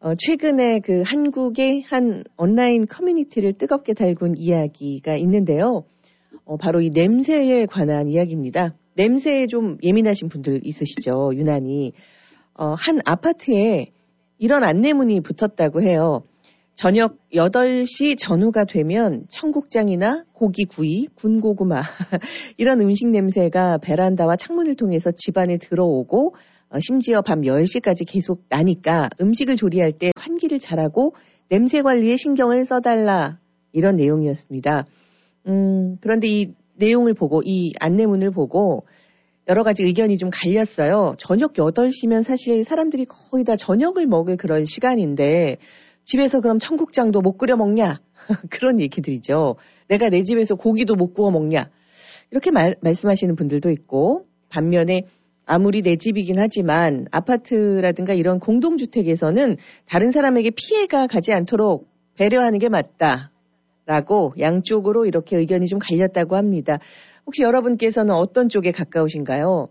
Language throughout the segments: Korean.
최근에 그 한국의 한 온라인 커뮤니티를 뜨겁게 달군 이야기가 있는데요. 바로 이 냄새에 관한 이야기입니다. 냄새에 좀 예민하신 분들 있으시죠? 유난히. 한 아파트에 이런 안내문이 붙었다고 해요. 저녁 8시 전후가 되면 청국장이나 고기구이, 군고구마 이런 음식 냄새가 베란다와 창문을 통해서 집안에 들어오고 심지어 밤 10시까지 계속 나니까 음식을 조리할 때 환기를 잘하고 냄새 관리에 신경을 써달라 이런 내용이었습니다. 그런데 이 내용을 보고 이 안내문을 보고 여러 가지 의견이 좀 갈렸어요. 저녁 8시면 사실 사람들이 거의 다 저녁을 먹을 그런 시간인데 집에서 그럼 청국장도 못 끓여 먹냐? 그런 얘기들이죠. 내가 내 집에서 고기도 못 구워 먹냐? 이렇게 말씀하시는 분들도 있고 반면에 아무리 내 집이긴 하지만 아파트라든가 이런 공동주택에서는 다른 사람에게 피해가 가지 않도록 배려하는 게 맞다라고 양쪽으로 이렇게 의견이 좀 갈렸다고 합니다. 혹시 여러분께서는 어떤 쪽에 가까우신가요?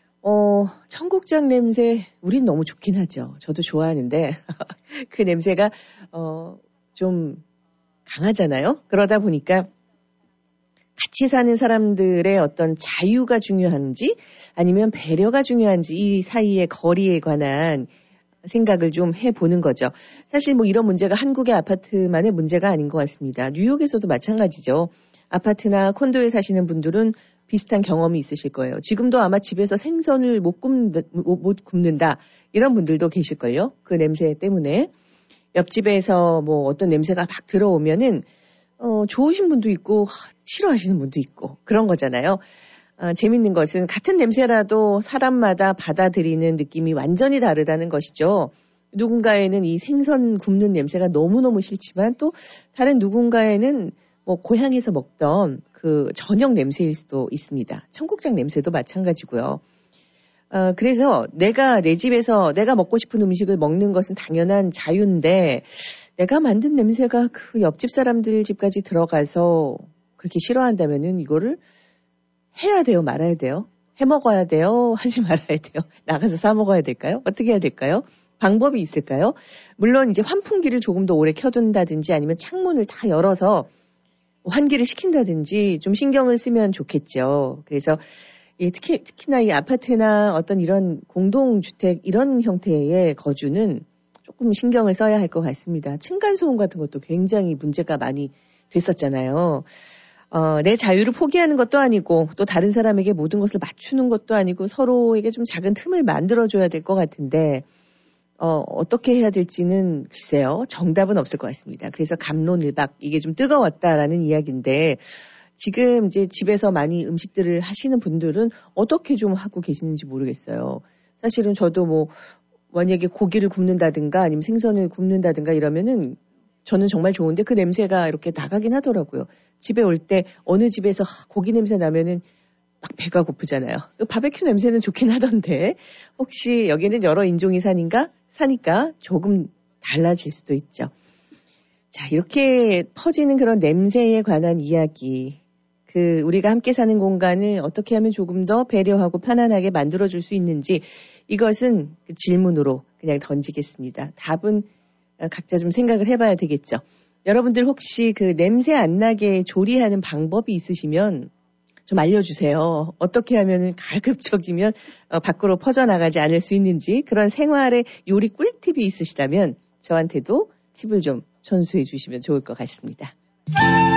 청국장 냄새 우린 너무 좋긴 하죠. 저도 좋아하는데 그 냄새가 좀 강하잖아요. 그러다 보니까 같이 사는 사람들의 어떤 자유가 중요한지 아니면 배려가 중요한지 이 사이의 거리에 관한 생각을 좀 해보는 거죠. 사실 뭐 이런 문제가 한국의 아파트만의 문제가 아닌 것 같습니다. 뉴욕에서도 마찬가지죠. 아파트나 콘도에 사시는 분들은 비슷한 경험이 있으실 거예요. 지금도 아마 집에서 생선을 못 굽는다 이런 분들도 계실걸요. 그 냄새 때문에. 옆집에서 뭐 어떤 냄새가 막 들어오면은 좋으신 분도 있고 싫어하시는 분도 있고 그런 거잖아요. 재밌는 것은 같은 냄새라도 사람마다 받아들이는 느낌이 완전히 다르다는 것이죠. 누군가에는 이 생선 굽는 냄새가 너무너무 싫지만 또 다른 누군가에는 뭐 고향에서 먹던 그 저녁 냄새일 수도 있습니다. 청국장 냄새도 마찬가지고요. 그래서 내가 내 집에서 내가 먹고 싶은 음식을 먹는 것은 당연한 자유인데 내가 만든 냄새가 그 옆집 사람들 집까지 들어가서 그렇게 싫어한다면은 이거를 해야 돼요? 말아야 돼요? 해 먹어야 돼요? 하지 말아야 돼요? 나가서 사 먹어야 될까요? 어떻게 해야 될까요? 방법이 있을까요? 물론 이제 환풍기를 조금 더 오래 켜둔다든지 아니면 창문을 다 열어서 환기를 시킨다든지 좀 신경을 쓰면 좋겠죠. 그래서 특히나 이 아파트나 어떤 이런 공동주택 이런 형태의 거주는 조금 신경을 써야 할 것 같습니다. 층간소음 같은 것도 굉장히 문제가 많이 됐었잖아요. 내 자유를 포기하는 것도 아니고 또 다른 사람에게 모든 것을 맞추는 것도 아니고 서로에게 좀 작은 틈을 만들어줘야 될 것 같은데 어떻게 해야 될지는 글쎄요. 정답은 없을 것 같습니다. 그래서 갑론을박 이게 좀 뜨거웠다라는 이야기인데 지금 이제 집에서 많이 음식들을 하시는 분들은 어떻게 좀 하고 계시는지 모르겠어요. 사실은 저도 뭐 만약에 고기를 굽는다든가 아니면 생선을 굽는다든가 이러면은 저는 정말 좋은데 그 냄새가 이렇게 나가긴 하더라고요. 집에 올 때 어느 집에서 고기 냄새 나면은 막 배가 고프잖아요. 바베큐 냄새는 좋긴 하던데 혹시 여기는 여러 인종이 사니까 조금 달라질 수도 있죠. 자, 이렇게 퍼지는 그런 냄새에 관한 이야기. 우리가 함께 사는 공간을 어떻게 하면 조금 더 배려하고 편안하게 만들어줄 수 있는지 이것은 질문으로 그냥 던지겠습니다. 답은 각자 좀 생각을 해봐야 되겠죠. 여러분들 혹시 그 냄새 안 나게 조리하는 방법이 있으시면 좀 알려주세요. 어떻게 하면 가급적이면 밖으로 퍼져나가지 않을 수 있는지 그런 생활의 요리 꿀팁이 있으시다면 저한테도 팁을 좀 전수해 주시면 좋을 것 같습니다.